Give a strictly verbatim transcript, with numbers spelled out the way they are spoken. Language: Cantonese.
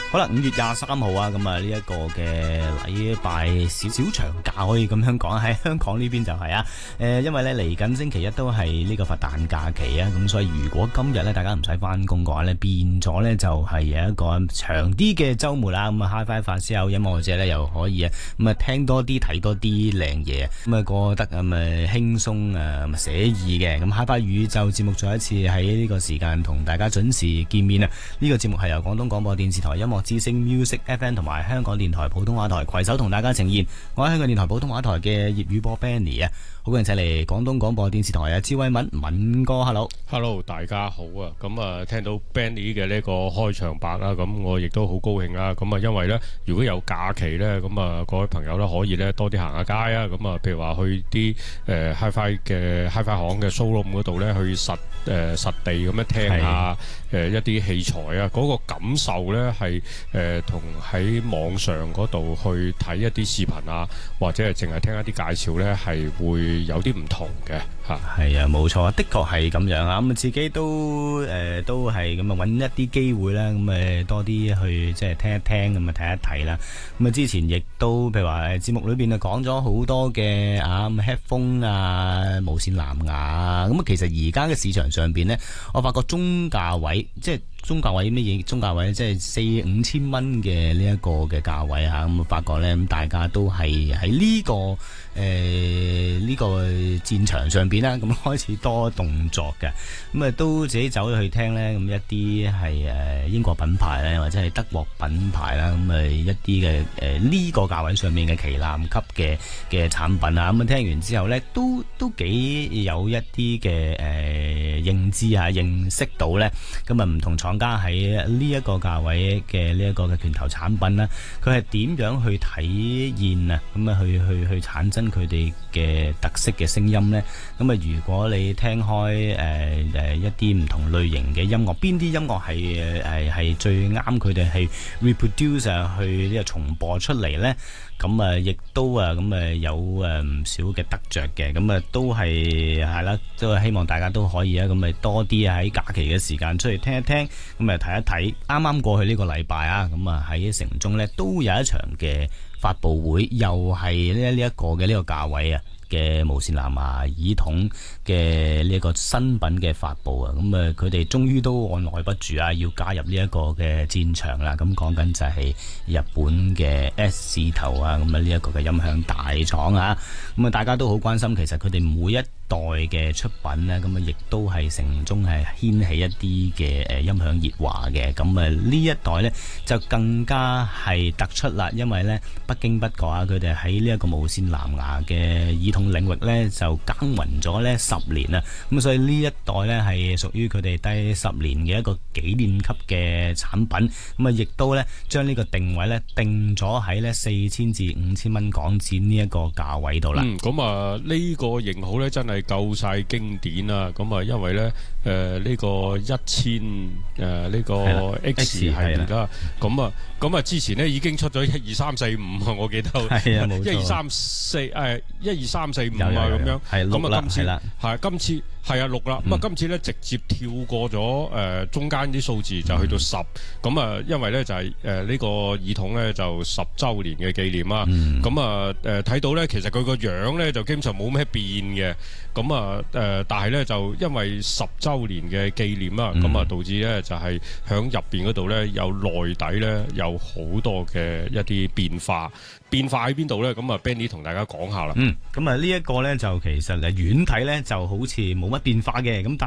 好啦，五月廿三號啊，咁啊呢一個嘅禮拜小小長假可以咁樣講，喺香港呢邊就係啊，誒，因為咧嚟緊星期一都係呢個佛誕假期啊，咁所以如果今日咧大家唔使翻工嘅話咧，變咗咧就係有一個長啲嘅週末啦，咁啊 Hi-Fi 發燒音樂者咧又可以啊，咁啊聽多啲睇多啲靚嘢，咁啊過得咁啊輕鬆啊咁啊寫意嘅，咁 Hi-Fi 宇宙節目再一次喺呢個時間同大家準時見面啊！呢個節目係由廣東廣播電視台音樂之聲 Music F M 同埋香港電台普通話台攜手同大家呈現。我係香港電台普通話台嘅業餘播 Benny 啊，好歡迎請嚟廣東廣播電視台啊，焦偉敏敏哥 ，Hello，Hello， 大家好啊！咁啊，聽到 Benny 嘅呢個開場白啦，咁我亦都好高興啦。咁啊，因為呢，如果有假期呢，咁啊，各位朋友呢可以呢多啲行下街啊。咁啊，譬如話去啲誒 Hi-Fi 嘅 Hi-Fi 行嘅 showroom 嗰度呢，去實誒、呃、實地咁樣聽下誒、呃、一啲器材啊，嗰、那個感受呢係誒同喺網上嗰度去睇一啲視頻啊，或者係淨係聽一啲介紹呢，係會有啲唔同嘅嚇。 係啊，冇錯啊，的確係咁樣啊。咁啊，自己都誒、呃、都係咁啊，揾一啲機會啦，咁誒多啲去即係聽一聽，咁啊睇一睇啦。咁啊，之前亦都譬如話誒節目裏邊啊講咗好多嘅啊 headphone 啊、無線藍牙啊。咁啊，其實而家嘅市場上邊呢，我發覺中價位即係。中價位咩嘢？中價位即係四五千蚊嘅呢一個嘅價位嚇，咁啊發覺咧，咁大家都係喺呢個誒呢、呃呢個戰場上邊啦，咁開始多動作嘅，咁啊都自己走去聽咧，咁一啲係誒英國品牌咧，或者係德國品牌啦，咁啊一啲嘅誒呢個價位上面嘅旗艦級嘅嘅產品啊，咁啊聽完之後咧，都都幾有一啲嘅誒認知嚇，認識到咧，咁啊唔同廠家喺呢一個價位嘅呢一個嘅拳頭產品啦，佢係點樣去體現啊？咁啊，去去去產生佢哋嘅特色嘅聲音呢？咁啊，如果你聽開誒誒一啲唔同類型嘅音樂，邊啲音樂係誒係最啱佢哋係 reproduce 啊，去呢個重播出嚟呢？咁啊，亦都啊，咁啊有誒唔少嘅得着嘅，咁啊都係係啦，都係希望大家都可以啊，咁咪多啲喺假期嘅時間出嚟聽一聽，咁啊睇一睇。啱啱過去呢個禮拜啊，咁啊喺城中呢都有一場嘅發佈會，又係呢呢一個嘅呢個價位啊嘅無線藍牙耳筒嘅呢一個新品嘅發佈啊，咁啊佢哋終於都按捺不住啊，要加入呢一個嘅戰場啦。咁講緊就係日本嘅 S 字頭啊，咁啊呢一個嘅音響大廠啊，咁啊大家都好關心，其實佢哋每一代嘅出品呢，咁啊亦都係城中係掀起一啲嘅誒音響熱話嘅。咁啊呢一代呢，就更加係突出啦，因為呢不經不覺啊，佢哋喺呢一個無線藍牙嘅耳筒領域呢，就耕耘咗呢十年啦。咁所以呢一代呢，係屬於佢哋第十年嘅一個紀念級嘅產品。咁啊亦都呢，將呢個定位呢，定咗喺呢四千至五千蚊港紙呢一個價位度啦。 嗯，咁啊呢個型號呢，真係夠晒經典啦！咁啊，因為咧，誒、呃、呢、這個一千誒呢個 X 系列啦，咁啊，咁啊之前咧已經出咗一二三四五啊，我記得係啊，冇錯，一二三四誒一二三四五啊咁樣，係咁啊今次係今次係啊六啦，咁啊今次咧直接跳過咗誒、呃、中間啲數字就去到十，咁、嗯、啊因為咧就係誒呢個耳筒咧就十週年嘅紀念啊，咁、嗯、啊誒睇到咧其實佢個樣咧就基本上冇咩變嘅。咁啊，誒、呃，但係咧就因為十週年嘅紀念啦，咁、嗯、啊導致咧就係響入邊嗰度咧有內底咧有好多嘅一啲變化，變化喺邊度咧？咁啊 Benny 同大家講下啦。 嗯，咁啊呢一個咧就其實誒遠睇咧就好似冇乜變化嘅，咁但